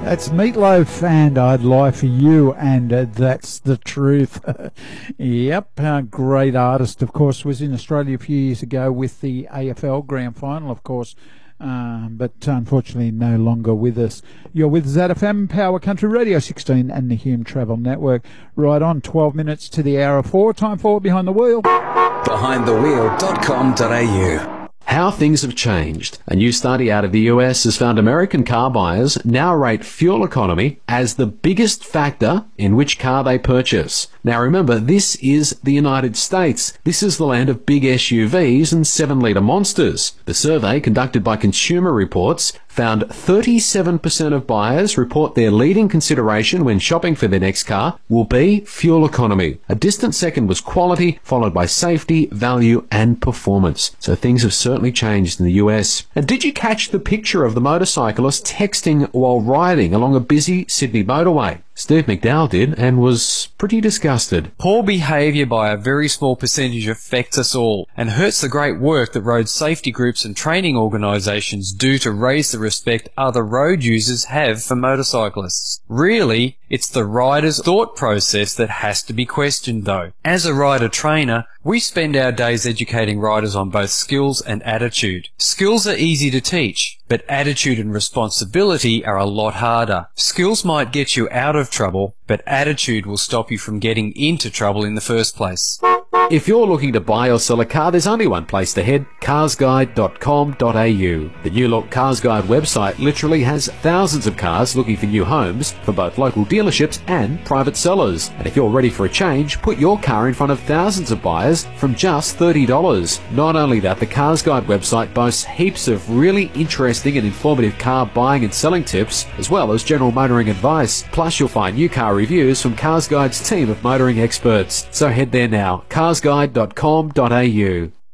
That's Meatloaf and I'd Lie for You, and that's the truth. Yep, great artist, of course, was in Australia a few years ago with the AFL Grand Final, of course, but unfortunately no longer with us. You're with ZFM, Power Country Radio 16 and the Hume Travel Network. Right on, 12 minutes to the hour of 4, time for Behind the Wheel. BehindTheWheel.com.au. How things have changed. A new study out of the US has found American car buyers now rate fuel economy as the biggest factor in which car they purchase. Now remember, this is the United States. This is the land of big SUVs and 7-litre monsters. The survey, conducted by Consumer Reports, found 37% of buyers report their leading consideration when shopping for their next car will be fuel economy. A distant second was quality, followed by safety, value and performance. So things have certainly changed in the US. And did you catch the picture of the motorcyclist texting while riding along a busy Sydney motorway? Steve McDowell did, and was pretty disgusted. Poor behaviour by a very small percentage affects us all and hurts the great work that road safety groups and training organisations do to raise the respect other road users have for motorcyclists. Really, it's the rider's thought process that has to be questioned though. As a rider trainer, we spend our days educating riders on both skills and attitude. Skills are easy to teach, but attitude and responsibility are a lot harder. Skills might get you out of trouble, but attitude will stop you from getting into trouble in the first place. If you're looking to buy or sell a car, there's only one place to head, carsguide.com.au. The new look Cars Guide website literally has thousands of cars looking for new homes for both local dealerships and private sellers. And if you're ready for a change, put your car in front of thousands of buyers from just $30. Not only that, the Cars Guide website boasts heaps of really interesting and informative car buying and selling tips, as well as general motoring advice. Plus, you'll find new car reviews from Cars Guide's team of motoring experts. So head there now, carsguide.com.au.